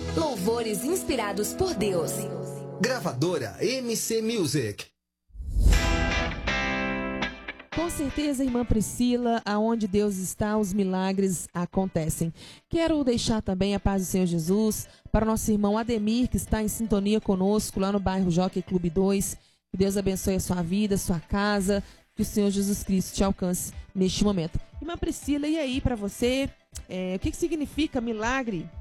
Louvores inspirados por Deus. Gravadora MC Music. Com certeza, irmã Priscila, aonde Deus está, os milagres acontecem. Quero deixar também a paz do Senhor Jesus para o nosso irmão Ademir, que está em sintonia conosco lá no bairro Jockey Clube 2. Que Deus abençoe a sua vida, a sua casa, que o Senhor Jesus Cristo te alcance neste momento. Irmã Priscila, e aí para você, o que significa milagre?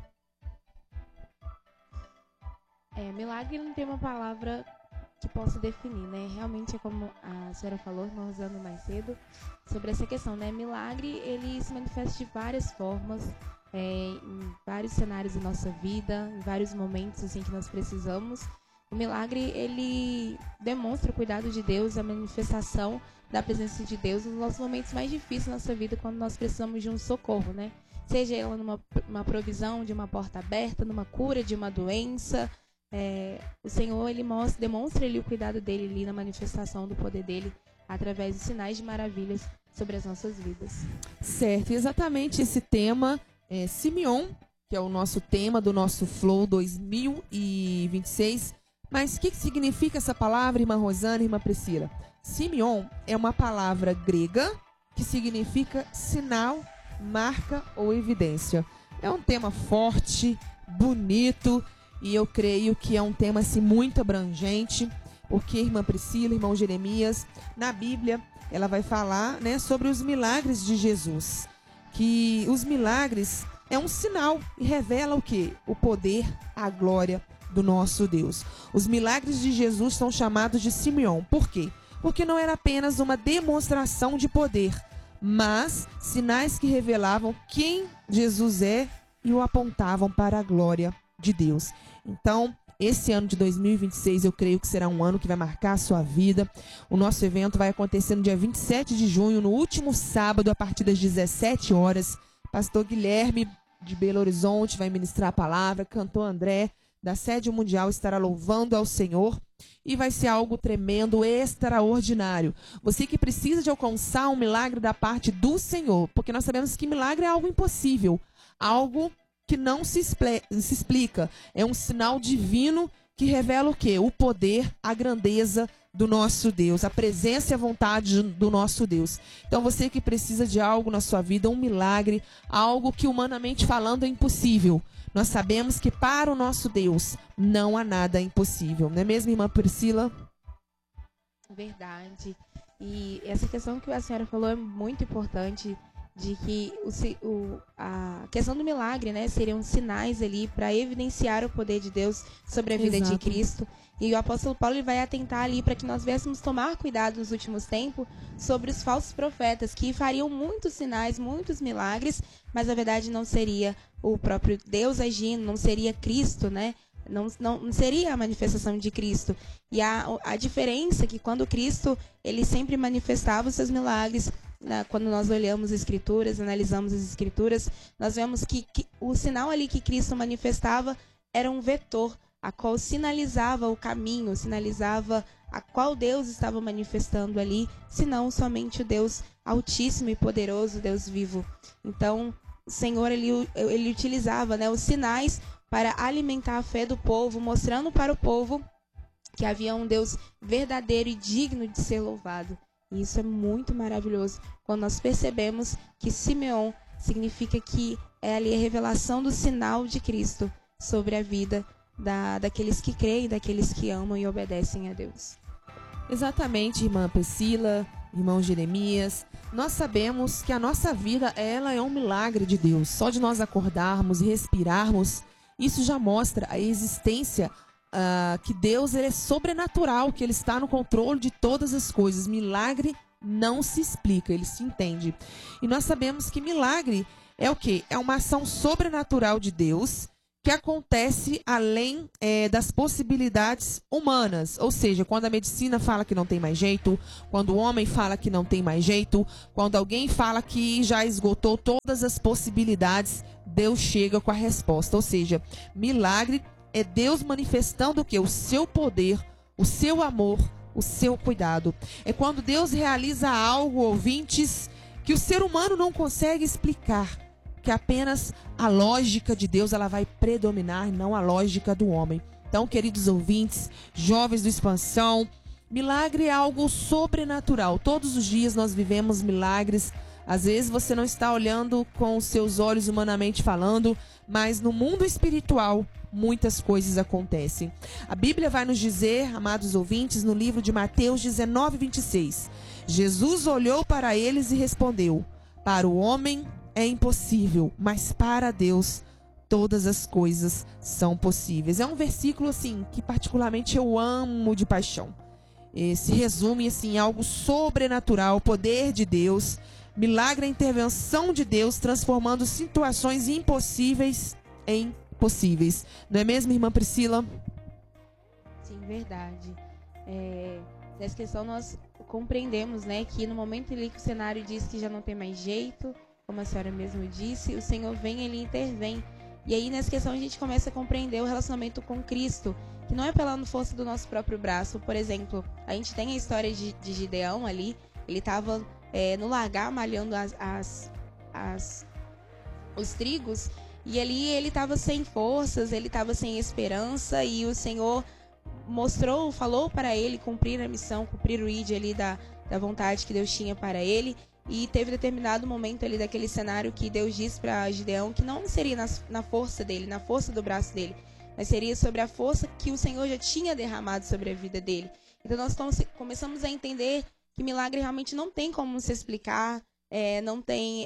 Milagre não tem uma palavra que possa definir, né? Realmente é como a senhora falou, irmã Rosana, mais cedo, sobre essa questão, né? Milagre, ele se manifesta de várias formas, em vários cenários da nossa vida, em vários momentos, assim, que nós precisamos. O milagre, ele demonstra o cuidado de Deus, a manifestação da presença de Deus nos nossos momentos mais difíceis da nossa vida, quando nós precisamos de um socorro, né? Seja ela numa provisão de uma porta aberta, numa cura de uma doença. O Senhor, ele demonstra ali o cuidado dele ali na manifestação do poder dele através de sinais de maravilhas sobre as nossas vidas. Certo, exatamente esse tema Simeon, que é o nosso tema do nosso Flow 2026. Mas o que significa essa palavra, irmã Rosana e irmã Priscila? Simeon é uma palavra grega que significa sinal, marca ou evidência. É um tema forte, bonito, e eu creio que é um tema assim, muito abrangente, porque irmã Priscila, irmão Jeremias, na Bíblia, ela vai falar, né, sobre os milagres de Jesus. Que os milagres é um sinal e revela o quê? O poder, a glória do nosso Deus. Os milagres de Jesus são chamados de Simeon. Por quê? Porque não era apenas uma demonstração de poder, mas sinais que revelavam quem Jesus é e o apontavam para a glória de Deus. Então, esse ano de 2026 eu creio que será um ano que vai marcar a sua vida. O nosso evento vai acontecer no dia 27 de junho, no último sábado, a partir das 17 horas. Pastor Guilherme, de Belo Horizonte, vai ministrar a palavra. Cantor André, da Sede Mundial, estará louvando ao Senhor. E vai ser algo tremendo, extraordinário. Você que precisa de alcançar um milagre da parte do Senhor, porque nós sabemos que milagre é algo impossível, algo que não se explica. É um sinal divino que revela o quê? O poder, a grandeza do nosso Deus, a presença e a vontade do nosso Deus. Então você que precisa de algo na sua vida, um milagre, algo que humanamente falando é impossível. Nós sabemos que para o nosso Deus não há nada impossível. Não é mesmo, irmã Priscila? Verdade. E essa questão que a senhora falou é muito importante, de que a questão do milagre, né, seriam sinais ali para evidenciar o poder de Deus sobre a vida Exato. de Cristo. E o apóstolo Paulo, ele vai atentar ali para que nós viéssemos tomar cuidado nos últimos tempos sobre os falsos profetas, que fariam muitos sinais, muitos milagres, mas na verdade não seria o próprio Deus agindo, não seria Cristo, né? Não seria a manifestação de Cristo. E a diferença é que quando Cristo, ele sempre manifestava os seus milagres, quando nós olhamos as Escrituras, analisamos as Escrituras, nós vemos que o sinal ali que Cristo manifestava era um vetor, a qual sinalizava o caminho, sinalizava a qual Deus estava manifestando ali, senão somente o Deus Altíssimo e Poderoso, Deus vivo. Então, o Senhor, ele utilizava, né, os sinais para alimentar a fé do povo, mostrando para o povo que havia um Deus verdadeiro e digno de ser louvado. E isso é muito maravilhoso, quando nós percebemos que Simeon significa que é ali a revelação do sinal de Cristo sobre a vida daqueles que creem, daqueles que amam e obedecem a Deus. Exatamente, irmã Priscila, irmão Jeremias. Nós sabemos que a nossa vida, ela é um milagre de Deus. Só de nós acordarmos e respirarmos, isso já mostra a existência que Deus, ele é sobrenatural, que ele está no controle de todas as coisas. Milagre não se explica, ele se entende. E nós sabemos que milagre é o quê? É uma ação sobrenatural de Deus que acontece além das possibilidades humanas. Ou seja, quando a medicina fala que não tem mais jeito, quando o homem fala que não tem mais jeito, quando alguém fala que já esgotou todas as possibilidades, Deus chega com a resposta. Ou seja, milagre é Deus manifestando o quê? O seu poder, o seu amor, o seu cuidado. É quando Deus realiza algo, ouvintes, que o ser humano não consegue explicar, que apenas a lógica de Deus ela vai predominar e não a lógica do homem. Então, queridos ouvintes, jovens do Expansão, milagre é algo sobrenatural. Todos os dias nós vivemos milagres. Às vezes você não está olhando com os seus olhos humanamente falando, mas no mundo espiritual muitas coisas acontecem. A Bíblia vai nos dizer, amados ouvintes, no livro de Mateus 19:26, Jesus olhou para eles e respondeu: para o homem é impossível, mas para Deus todas as coisas são possíveis. É um versículo assim que particularmente eu amo de paixão. Se resume assim em algo sobrenatural, poder de Deus, milagre, a intervenção de Deus, transformando situações impossíveis em possíveis. Não é mesmo, irmã Priscila? Sim, verdade. Nessa questão nós compreendemos, né, que no momento ali que o cenário diz que já não tem mais jeito, como a senhora mesmo disse, o Senhor vem, Ele intervém. E aí nessa questão a gente começa a compreender o relacionamento com Cristo, que não é pela força do nosso próprio braço. Por exemplo, a gente tem a história de Gideão ali, ele estava no lagar malhando os trigos, e ali ele estava sem forças, ele estava sem esperança, e o Senhor falou para ele cumprir a missão, cumprir o id ali da vontade que Deus tinha para ele. E teve determinado momento ali daquele cenário que Deus disse para Gideão que não seria na força dele, na força do braço dele, mas seria sobre a força que o Senhor já tinha derramado sobre a vida dele. Então nós começamos a entender que milagre realmente não tem como se explicar, não tem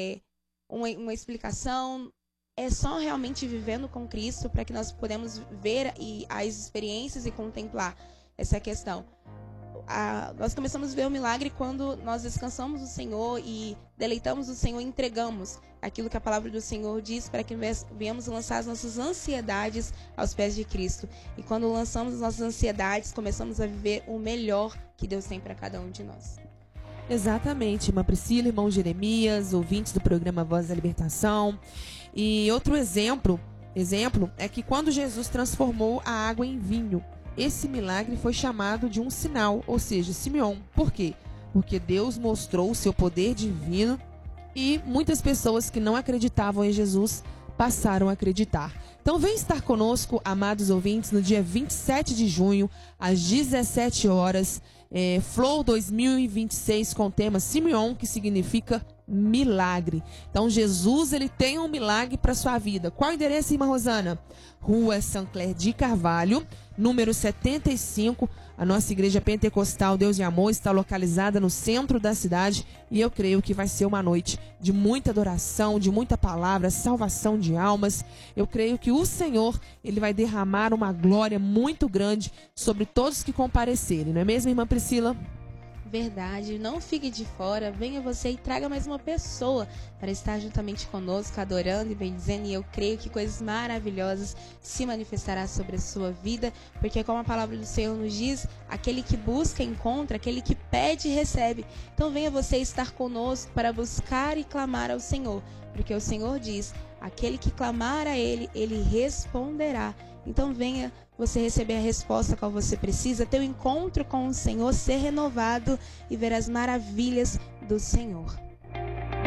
uma explicação, é só realmente vivendo com Cristo para que nós podemos ver as experiências e contemplar essa questão. Nós começamos a ver o milagre quando nós descansamos no Senhor e deleitamos o Senhor e entregamos aquilo que a palavra do Senhor diz para que venhamos lançar as nossas ansiedades aos pés de Cristo. E quando lançamos as nossas ansiedades, começamos a viver o melhor que Deus tem para cada um de nós. Exatamente, irmã Priscila, irmão Jeremias, ouvintes do programa Voz da Libertação. E outro exemplo é que quando Jesus transformou a água em vinho, esse milagre foi chamado de um sinal, ou seja, Simeon. Por quê? Porque Deus mostrou o seu poder divino e muitas pessoas que não acreditavam em Jesus passaram a acreditar. Então vem estar conosco, amados ouvintes, no dia 27 de junho, às 17 horas, Flow 2026, com o tema Simeon, que significa milagre. Então Jesus, ele tem um milagre para sua vida. Qual o endereço, irmã Rosana? Rua Sancler de Carvalho, número 75. A nossa igreja pentecostal Deus e Amor está localizada no centro da cidade e eu creio que vai ser uma noite de muita adoração, de muita palavra, salvação de almas. Eu creio que o Senhor, ele vai derramar uma glória muito grande sobre todos que comparecerem. Não é mesmo, irmã Priscila? Verdade, não fique de fora, venha você e traga mais uma pessoa para estar juntamente conosco, adorando e bendizendo, e eu creio que coisas maravilhosas se manifestarão sobre a sua vida, porque como a palavra do Senhor nos diz, aquele que busca encontra, aquele que pede recebe. Então venha você estar conosco para buscar e clamar ao Senhor, porque o Senhor diz, aquele que clamar a Ele, Ele responderá. Então venha você receber a resposta qual você precisa, ter um encontro com o Senhor, ser renovado e ver as maravilhas do Senhor.